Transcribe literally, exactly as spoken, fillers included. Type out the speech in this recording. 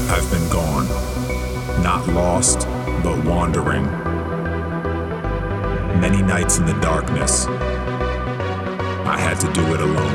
I've been gone, not lost, but wandering. Many nights in the darkness, I had to do it alone.